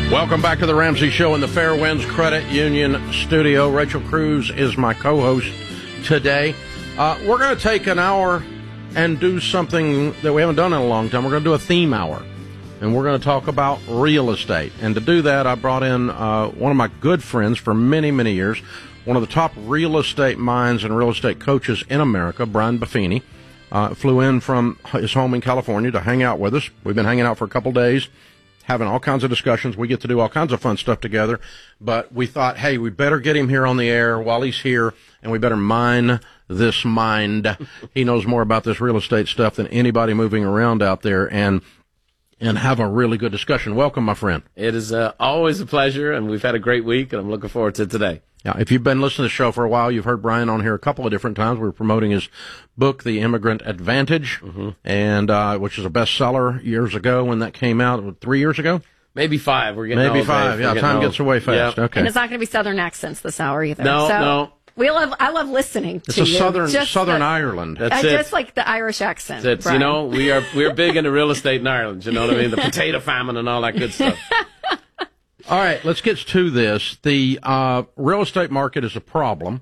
Welcome back to the Ramsey Show in the Fairwinds Credit Union studio. Rachel Cruz is my co-host today. We're going to take an hour and do something that we haven't done in a long time. We're going to do a theme hour, and we're going to talk about real estate. And to do that, I brought in one of my good friends for many, many years, one of the top real estate minds and real estate coaches in America, Brian Buffini. Flew in from his home in California to hang out with us. We've been hanging out for a couple days, having all kinds of discussions. We get to do all kinds of fun stuff together. But we thought, hey, we better get him here on the air while he's here, and we better mine this mind. He knows more about this real estate stuff than anybody moving around out there, and have a really good discussion. Welcome, my friend. It is always a pleasure, and we've had a great week, and I'm looking forward to today. Yeah, if you've been listening to the show for a while, you've heard Brian on here a couple of different times. We're promoting his book, The Immigrant Advantage, and which is a bestseller years ago when that came out, 3 years ago? Maybe 5. We're getting Maybe old, 5, Dave. yeah, time gets away fast. Yep. Okay. And it's not going to be Southern accents this hour either. No. I love listening to It's you. a Southern Ireland. That's it. Just like the Irish accent. That's it. You know, we're big into real estate in Ireland. You know what I mean? The potato famine and all that good stuff. All right, let's get to this. The real estate market is a problem.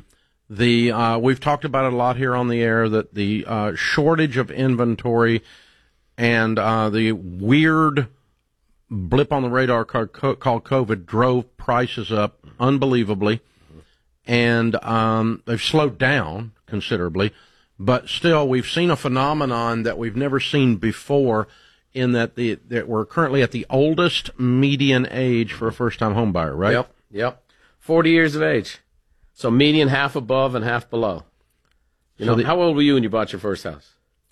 We've talked about it a lot here on the air, that the shortage of inventory and the weird blip on the radar called COVID drove prices up unbelievably, and they've slowed down considerably. But still, we've seen a phenomenon that we've never seen before, in that we're currently at the oldest median age for a first-time home buyer, right? Yep. 40 years of age. So median half above and half below. How old were you when you bought your first house?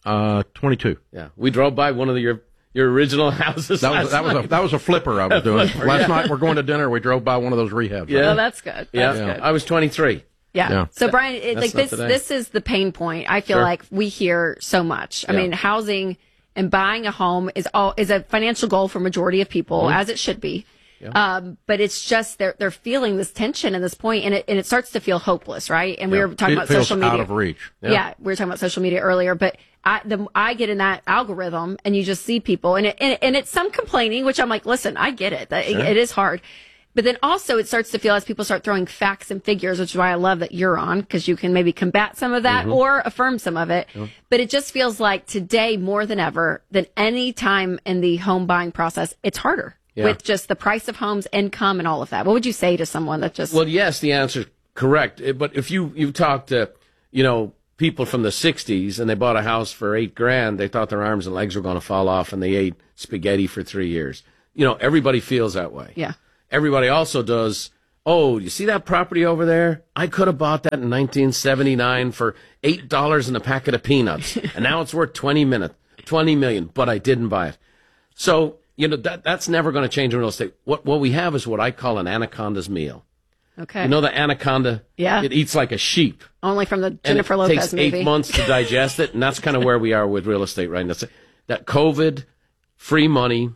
22. Yeah. We drove by one of your original houses. That was a flipper I was doing. Last night we're going to dinner. We drove by one of those rehabs. Yeah. Oh, that's good. That's good. I was 23. Yeah. So Brian, this is the pain point. I feel like we hear so much. I mean, housing and buying a home is a financial goal for majority of people, as it should be. Yeah. But it's just they're feeling this tension at this point, and it starts to feel hopeless, right? And we were talking about social media. Out of reach. Yeah, we were talking about social media earlier, but I get in that algorithm, and you just see people, and it's some complaining, which I'm like, listen, I get it. It is hard. But then also it starts to feel, as people start throwing facts and figures, which is why I love that you're on, because you can maybe combat some of that or affirm some of it. Yeah. But it just feels like today, more than ever, than any time in the home buying process, it's harder with just the price of homes, income, and all of that. What would you say to someone that just... Well, yes, the answer is correct. But if you've talked to, people from the 60s and they bought a house for $8,000, they thought their arms and legs were going to fall off, and they ate spaghetti for 3 years. Everybody feels that way. Yeah. Everybody also does, you see that property over there? I could have bought that in 1979 for $8 and a packet of peanuts, and now it's worth $20 million, but I didn't buy it. So, that's never going to change in real estate. What we have is what I call an anaconda's meal. Okay. You know the anaconda? Yeah. It eats like a sheep. Only from the Jennifer Lopez movie. It takes 8 months to digest it, and that's kind of where we are with real estate right now. That COVID, free money,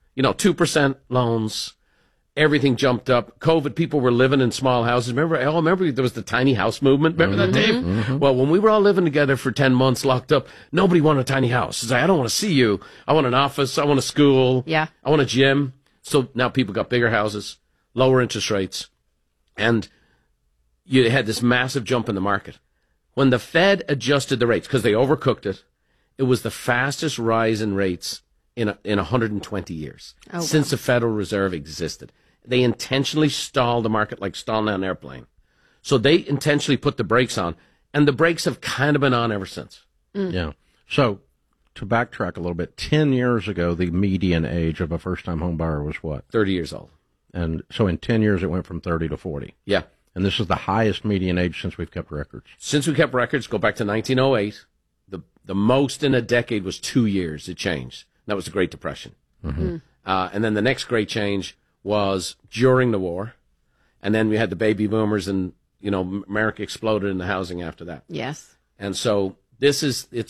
2% loans, everything jumped up. COVID, people were living in small houses. Remember there was the tiny house movement? Remember that, Dave? Mm-hmm. Well, when we were all living together for 10 months locked up, nobody wanted a tiny house. It's like, I don't want to see you. I want an office. I want a school. Yeah. I want a gym. So now people got bigger houses, lower interest rates, and you had this massive jump in the market. When the Fed adjusted the rates, because they overcooked it, it was the fastest rise in rates in 120 years since the Federal Reserve existed. They intentionally stalled the market like stalling an airplane. So they intentionally put the brakes on, and the brakes have kind of been on ever since. Yeah. So to backtrack a little bit, 10 years ago, the median age of a first-time home buyer was what? 30 years old. And so in 10 years, it went from 30 to 40. Yeah. And this is the highest median age since we've kept records. Since we kept records, go back to 1908. The most in a decade was 2 years. It changed. That was the Great Depression. Mm-hmm. And then the next great change was during the war. And then we had the baby boomers, and, America exploded in the housing after that. Yes. And so it is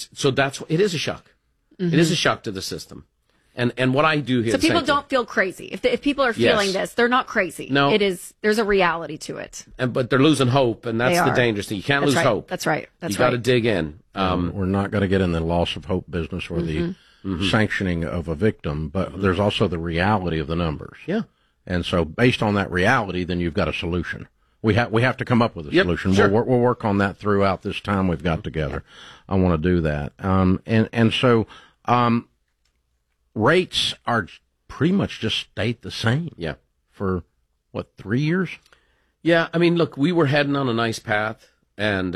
a shock. Mm-hmm. It is a shock to the system. And what I do here. So people don't feel crazy. If people are feeling this, they're not crazy. No. There's a reality to it. But they're losing hope, and that's the dangerous thing. You can't lose hope. That's right. You got to dig in. We're not going to get in the loss of hope business or the sanctioning of a victim, but there's also the reality of the numbers. Yeah. And so based on that reality, then you've got a solution. We have to come up with a Yep, solution. sure. We'll work on that throughout this time we've got together. I want to do that. So rates are pretty much just stayed the same. Yeah. For 3 years? Yeah, I mean, look, we were heading on a nice path, and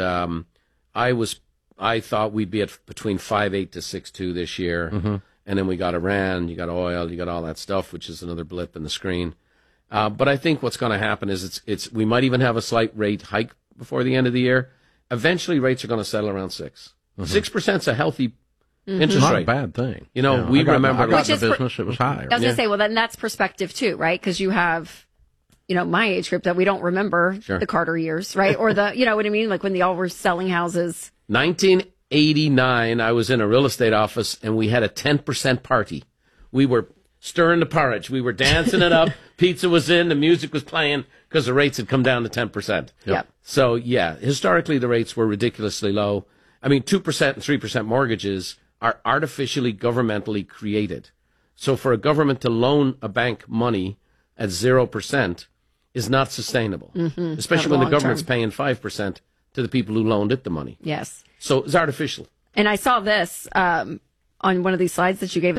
I thought we'd be at between 5.8 to 6.2 this year, and then we got Iran, you got oil, you got all that stuff, which is another blip in the screen. But I think what's going to happen is we might even have a slight rate hike before the end of the year. Eventually, rates are going to settle around 6. 6% is a healthy interest Not rate. a bad thing. You know, we remember I got Which in is the business, it was higher. I was going to say, well, then that's perspective too, right? Because you have, my age group that we don't remember the Carter years, right? Or you know what I mean? Like when they all were selling houses. 1989, I was in a real estate office, and we had a 10% party. We were stirring the porridge. We were dancing it up. Pizza was in. The music was playing because the rates had come down to 10%. Yep. So, yeah, historically, the rates were ridiculously low. I mean, 2% and 3% mortgages are artificially governmentally created. So for a government to loan a bank money at 0% is not sustainable, especially when the government's paying 5% to the people who loaned it the money. Yes. So it's artificial. And I saw this on one of these slides that you gave us.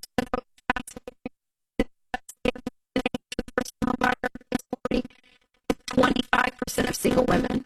25% of single women